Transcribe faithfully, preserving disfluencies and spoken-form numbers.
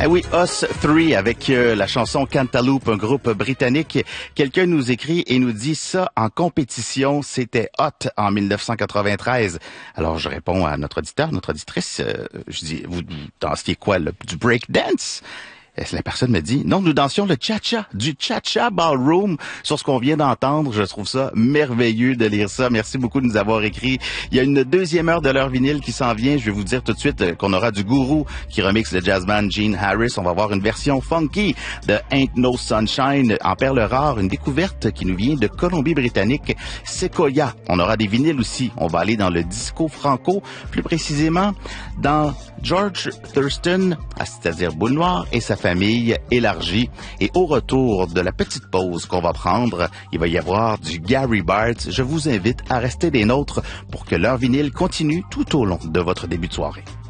Ah oui, Us trois avec euh, la chanson Cantaloupe, un groupe britannique. Quelqu'un nous écrit et nous dit ça en compétition, c'était hot en mille neuf cent quatre-vingt-treize. Alors je réponds à notre auditeur, notre auditrice, euh, je dis, vous dansiez quoi, le, du break dance? Et la personne me dit, non, nous dansions le cha-cha, du cha-cha ballroom sur ce qu'on vient d'entendre. Je trouve ça merveilleux de lire ça. Merci beaucoup de nous avoir écrit. Il y a une deuxième heure de l'heure vinyle qui s'en vient. Je vais vous dire tout de suite qu'on aura du Gourou qui remixe le jazzman Gene Harris. On va avoir une version funky de Ain't No Sunshine en perle rare, une découverte qui nous vient de Colombie-Britannique, Sequoia. On aura des vinyles aussi. On va aller dans le disco franco, plus précisément dans George Thurston, c'est-à-dire Boule Noire et sa famille élargie. Et au retour de la petite pause qu'on va prendre, il va y avoir du Gary Bartz. Je vous invite à rester des nôtres pour que l'heure vinyle continue tout au long de votre début de soirée.